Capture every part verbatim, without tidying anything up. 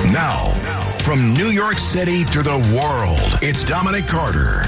Now, from New York City to the world, it's Dominic Carter.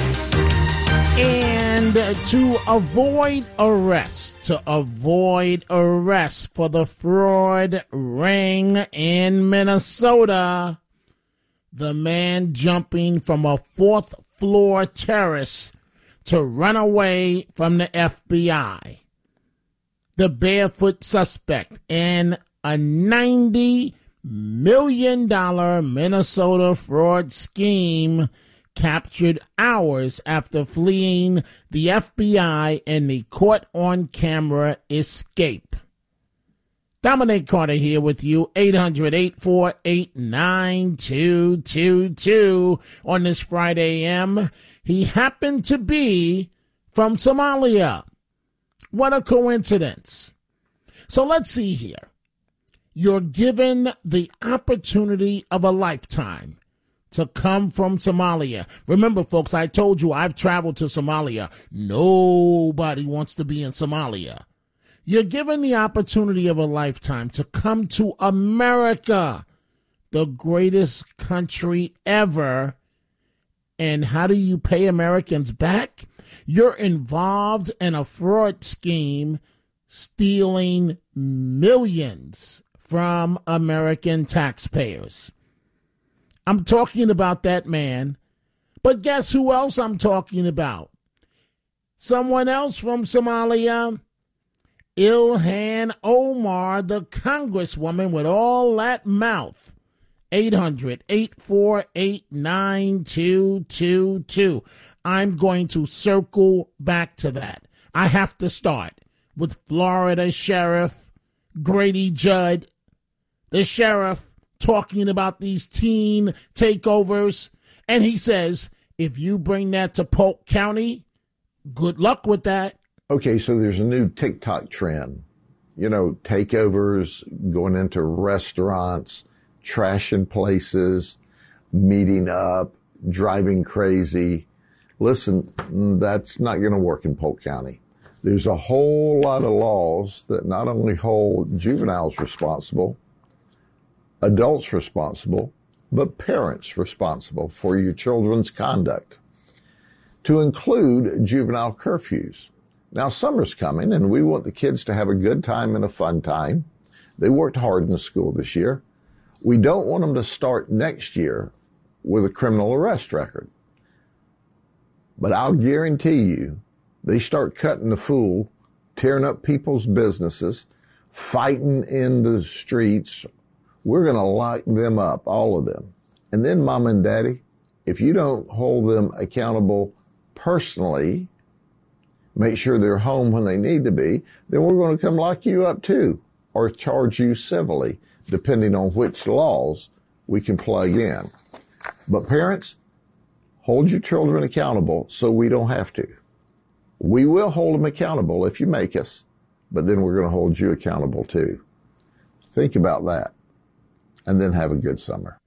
And to avoid arrest, to avoid arrest for the fraud ring in Minnesota, the man jumping from a fourth floor terrace to run away from the F B I. The barefoot suspect in a ninety million dollars Minnesota fraud scheme captured hours after fleeing the F B I in the caught-on-camera escape. Dominic Carter here with you, eight hundred, eight four eight, nine two two two on this Friday A M. He happened to be from Somalia. What a coincidence. So let's see here. You're given the opportunity of a lifetime to come from Somalia. Remember, folks, I told you I've traveled to Somalia. Nobody wants to be in Somalia. You're given the opportunity of a lifetime to come to America, the greatest country ever. And how do you pay Americans back? You're involved in a fraud scheme, stealing millions from American taxpayers. I'm talking about that man, but guess who else I'm talking about? Someone else from Somalia, Ilhan Omar, the congresswoman with all that mouth. eight hundred, eight four eight, nine two two two. I'm going to circle back to that. I have to start with Florida Sheriff Grady Judd, the sheriff talking about these teen takeovers. And he says, if you bring that to Polk County, good luck with that. Okay, so there's a new TikTok trend. You know, takeovers, going into restaurants, trashing places, meeting up, driving crazy. Listen, that's not going to work in Polk County. There's a whole lot of laws that not only hold juveniles responsible, adults responsible, but parents responsible for your children's conduct, to include juvenile curfews. Now, summer's coming, and we want the kids to have a good time and a fun time. They worked hard in the school this year. We don't want them to start next year with a criminal arrest record. But I'll guarantee you, they start cutting the fool, tearing up people's businesses, fighting in the streets. We're going to lock them up, all of them. And then, mom and daddy, if you don't hold them accountable personally, make sure they're home when they need to be, then we're going to come lock you up too, or charge you civilly, depending on which laws we can plug in. But parents, hold your children accountable so we don't have to. We will hold them accountable if you make us, but then we're going to hold you accountable too. Think about that, and then have a good summer.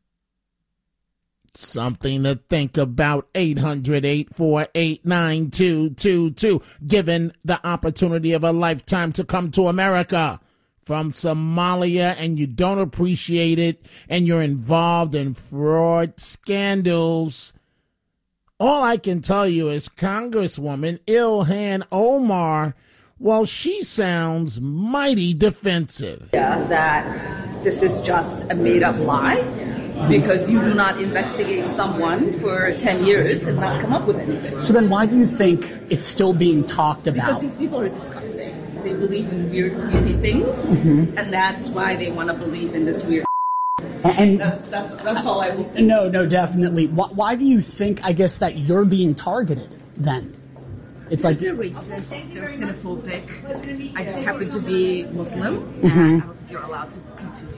Something to think about. Eight hundred, eight four eight, nine two two two. Given the opportunity of a lifetime to come to America from Somalia, and you don't appreciate it, and you're involved in fraud scandals, all I can tell you is Congresswoman Ilhan Omar, well, she sounds mighty defensive. Yeah, that this is just a made-up lie, because you do not investigate someone for ten years and not come up with anything. So then why do you think it's still being talked about? Because these people are disgusting. They believe in weird, creepy things, mm-hmm. and that's why they want to believe in this weird and that's, that's, that's all I will say. No, no, definitely. Why, why do you think, I guess, that you're being targeted then? It's like they're racist, they're xenophobic. I just happen to be Muslim, mm-hmm. and you're allowed to continue.